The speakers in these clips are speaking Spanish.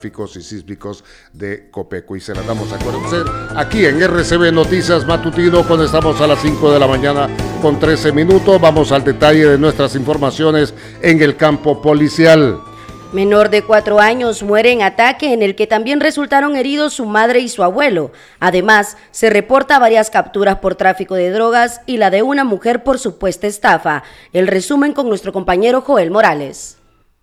y sísmicos de Copeco, y se las damos a conocer aquí en RCB Noticias Matutino cuando estamos a las 5 de la mañana con 13 minutos. Vamos al detalle de nuestras informaciones en el campo policial. Menor de 4 años muere en ataque en el que también resultaron heridos su madre y su abuelo. Además, se reporta varias capturas por tráfico de drogas y la de una mujer por supuesta estafa. El resumen con nuestro compañero Joel Morales.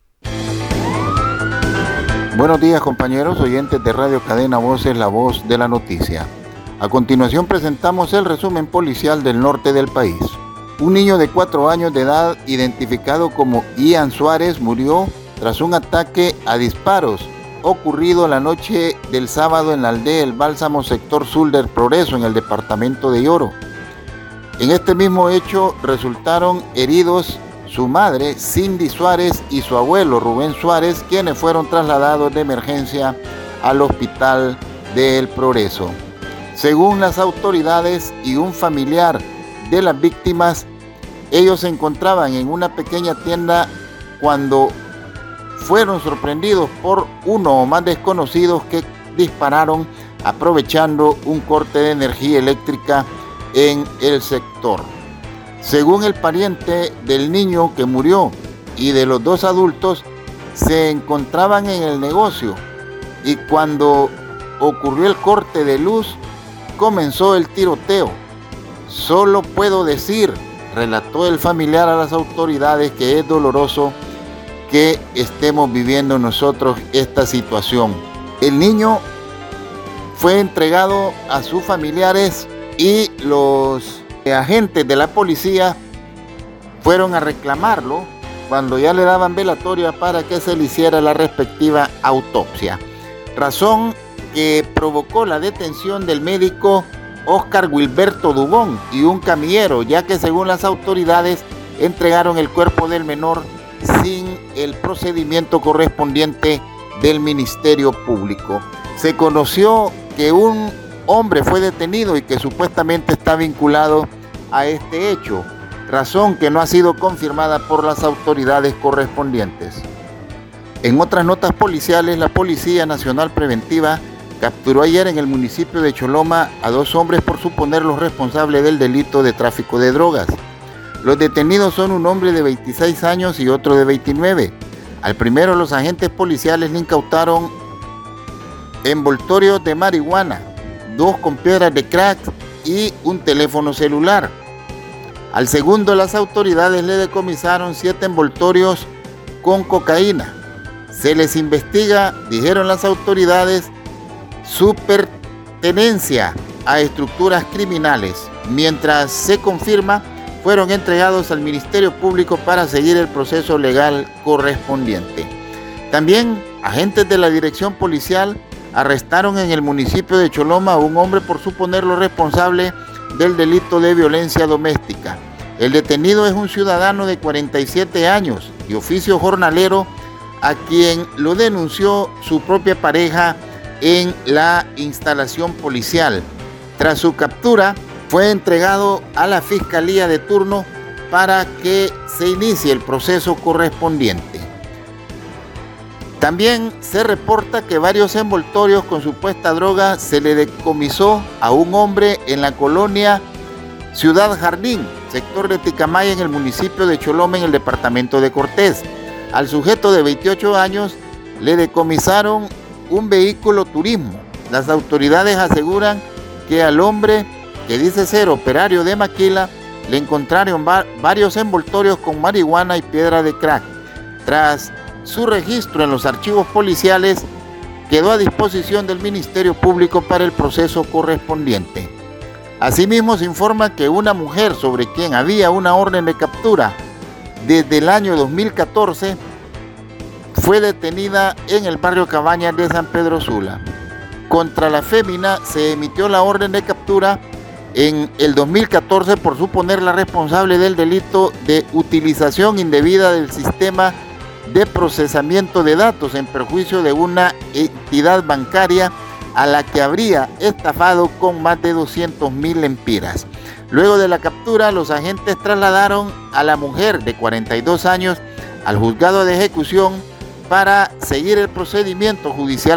Buenos días, compañeros oyentes de Radio Cadena Voces, la voz de la noticia. A continuación presentamos el resumen policial del norte del país. Un niño de 4 años de edad, identificado como Ian Suárez, murió tras un ataque a disparos ocurrido la noche del sábado en la aldea El Bálsamo, sector sur del Progreso, en el departamento de Lloro. En este mismo hecho resultaron heridos su madre, Cindy Suárez, y su abuelo, Rubén Suárez, quienes fueron trasladados de emergencia al hospital del Progreso. Según las autoridades y un familiar de las víctimas, ellos se encontraban en una pequeña tienda cuando fueron sorprendidos por uno o más desconocidos que dispararon aprovechando un corte de energía eléctrica en el sector. Según el pariente del niño que murió y de los dos adultos, se encontraban en el negocio y cuando ocurrió el corte de luz comenzó el tiroteo. Solo puedo decir, relató el familiar a las autoridades, que es doloroso que estemos viviendo nosotros esta situación. El niño fue entregado a sus familiares y los agentes de la policía fueron a reclamarlo cuando ya le daban velatoria para que se le hiciera la respectiva autopsia, razón que provocó la detención del médico Oscar Wilberto Dubón y un camillero, ya que según las autoridades entregaron el cuerpo del menor sin el procedimiento correspondiente del Ministerio Público. Se conoció que un hombre fue detenido y que supuestamente está vinculado a este hecho, razón que no ha sido confirmada por las autoridades correspondientes. En otras notas policiales, la Policía Nacional Preventiva capturó ayer en el municipio de Choloma a 2 hombres por suponerlos responsables del delito de tráfico de drogas. Los detenidos son un hombre de 26 años y otro de 29. Al primero, los agentes policiales le incautaron envoltorios de marihuana, 2 con piedras de crack y un teléfono celular. Al segundo, las autoridades le decomisaron 7 envoltorios con cocaína. Se les investiga, dijeron las autoridades, su pertenencia a estructuras criminales. Mientras se confirma, fueron entregados al Ministerio Público para seguir el proceso legal correspondiente. También agentes de la Dirección Policial arrestaron en el municipio de Choloma a un hombre por suponerlo responsable del delito de violencia doméstica. El detenido es un ciudadano de 47 años y oficio jornalero, a quien lo denunció su propia pareja en la instalación policial. Tras su captura, fue entregado a la Fiscalía de turno para que se inicie el proceso correspondiente. También se reporta que varios envoltorios con supuesta droga se le decomisó a un hombre en la colonia Ciudad Jardín, sector de Ticamaya, en el municipio de Choloma, en el departamento de Cortés. Al sujeto de 28 años le decomisaron un vehículo turismo. Las autoridades aseguran que al hombre, que dice ser operario de maquila, le encontraron varios envoltorios con marihuana y piedra de crack. Tras su registro en los archivos policiales, quedó a disposición del Ministerio Público para el proceso correspondiente. Asimismo, se informa que una mujer sobre quien había una orden de captura desde el año 2014 fue detenida en el barrio Cabañas de San Pedro Sula. Contra la fémina se emitió la orden de captura en el 2014 por suponerla responsable del delito de utilización indebida del sistema de procesamiento de datos en perjuicio de una entidad bancaria a la que habría estafado con más de 200,000 lempiras. Luego de la captura, los agentes trasladaron a la mujer de 42 años al juzgado de ejecución, para seguir el procedimiento judicial